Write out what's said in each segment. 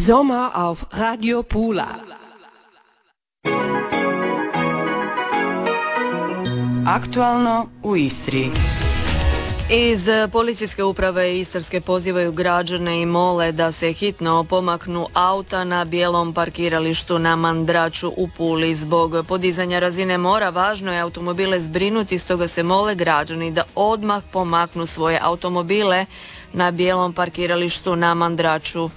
Sommer auf Radio Pula. Aktualno u Istri. Iz policijske uprave Istarske pozivaju građane i mole da se hitno pomaknu auta na bijelom parkiralištu na Mandraču u Puli. Zbog podizanja razine mora važno je automobile zbrinuti, stoga se mole građani da odmah pomaknu svoje automobile na bijelom parkiralištu na Mandraču.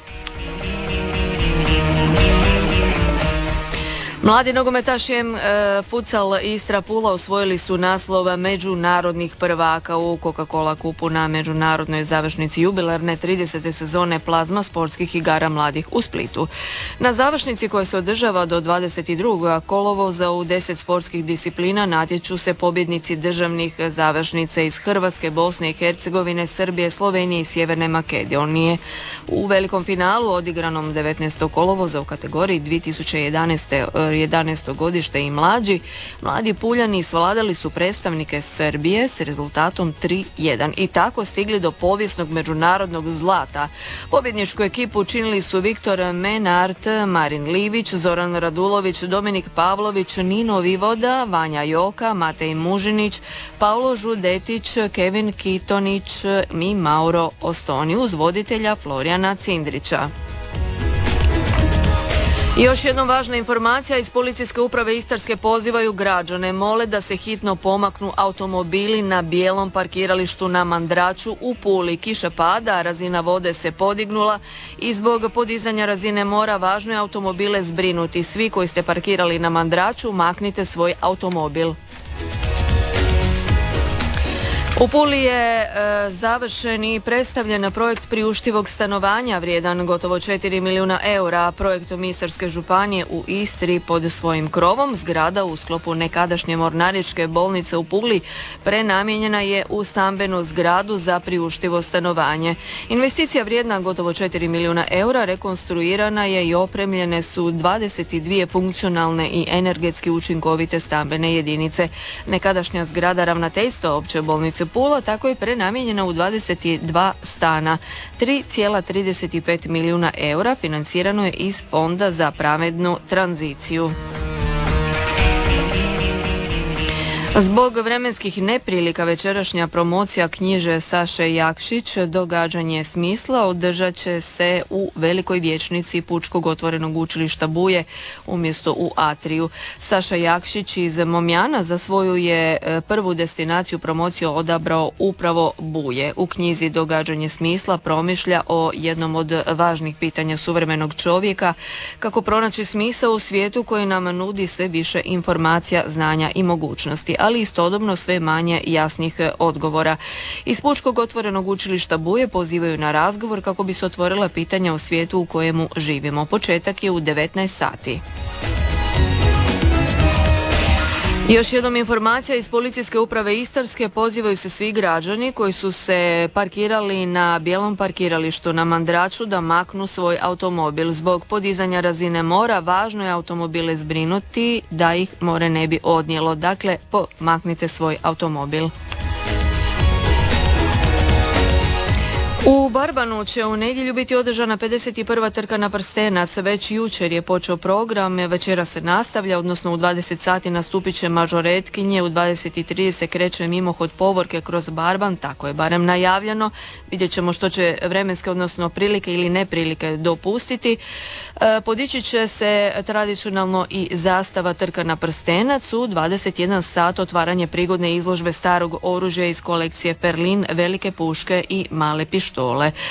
Mladi nogometaši Futsal Istra Pula osvojili su naslov međunarodnih prvaka u Coca-Cola kupu na međunarodnoj završnici jubilarne 30. sezone plazma sportskih igara mladih u Splitu. Na završnici koja se održava do 22. kolovoza u 10 sportskih disciplina natječu se pobjednici državnih završnica iz Hrvatske, Bosne i Hercegovine, Srbije, Slovenije i Sjeverne Makedonije. U velikom finalu odigranom 19. kolovoza u kategoriji 2011. godište i mladi Puljani svladali su predstavnike Srbije s rezultatom 3:1 i tako stigli do povijesnog međunarodnog zlata. Pobjedničku ekipu učinili su Viktor Menart, Marin Livić, Zoran Radulović, Dominik Pavlović, Nino Vivoda, Vanja Joka, Matej Mužinić, Paulo Žudetić, Kevin Kitonić i Mauro Ostoni uz voditelja Florijana Cindrića. I još jednom važna informacija, iz policijske uprave Istarske pozivaju građane, mole da se hitno pomaknu automobili na bijelom parkiralištu na Mandraču u Puli. Kiša pada, razina vode se podignula i zbog podizanja razine mora važno je automobile zbrinuti. Svi koji ste parkirali na Mandraču, maknite svoj automobil. U Puli je završen i predstavljen projekt priuštivog stanovanja vrijedan gotovo 4 milijuna eura. Projektom Istarske županije u Istri pod svojim krovom zgrada u sklopu nekadašnje Mornaričke bolnice u Puli prenamijenjena je u stambenu zgradu za priuštivo stanovanje. Investicija vrijedna gotovo 4 milijuna eura rekonstruirana je i opremljene su 22 funkcionalne i energetski učinkovite stambene jedinice. Nekadašnja zgrada ravnateljstva opće bolnice Pula tako je prenamijenjena u 22 stana. 3,35 milijuna eura financirano je iz Fonda za pravednu tranziciju. Zbog vremenskih neprilika večerašnja promocija knjiže Saše Jakšić Događanje smisla održat će se u velikoj vijećnici Pučkog otvorenog učilišta Buje umjesto u Atriju. Saša Jakšić iz Momjana za svoju je prvu destinaciju promociju odabrao upravo Buje. U knjizi Događanje smisla promišlja o jednom od važnih pitanja suvremenog čovjeka, kako pronaći smisao u svijetu koji nam nudi sve više informacija, znanja i mogućnosti, ali istodobno sve manje jasnih odgovora. Iz Pučkog otvorenog učilišta Buje pozivaju na razgovor kako bi se otvorila pitanja o svijetu u kojemu živimo. Početak je u 19 sati. Još jednom informacija, iz policijske uprave Istarske pozivaju se svi građani koji su se parkirali na bijelom parkiralištu na Mandraču da maknu svoj automobil. Zbog podizanja razine mora važno je automobile zbrinuti da ih more ne bi odnijelo. Dakle, pomaknite svoj automobil. U Barbanu će u nedjelju biti održana 51. trka na prstenac. Već jučer je počeo program, večera se nastavlja, odnosno u 20 sati nastupit će mažoretkinje, u 23 se kreće mimohod povorke kroz Barban, tako je barem najavljeno. Vidjet ćemo što će vremenske, odnosno prilike ili neprilike dopustiti. Podići će se tradicionalno i zastava trka na prstenac. U 21 sat otvaranje prigodne izložbe starog oružja iz kolekcije Ferlin, velike puške i male pištole.